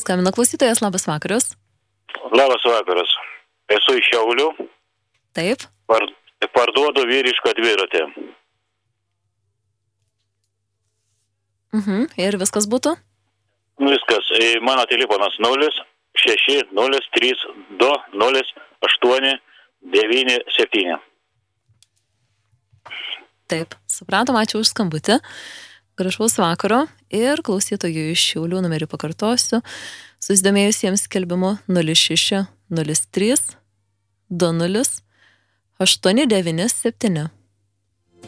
Skambina klausytojas, labas vakaras. Labas vakaras. Esu iš Šiaulių. Taip. Parduodu vyrišką dviratį. Ir viskas būtų? Viskas. Mano telefonas 060320897. Taip, supratom, ačiū už skambutį. Gražaus vakaro ir klausytojų iš Šiaulių numerį pakartosiu. Susidomėjusiems skelbimu 06 03 20 897.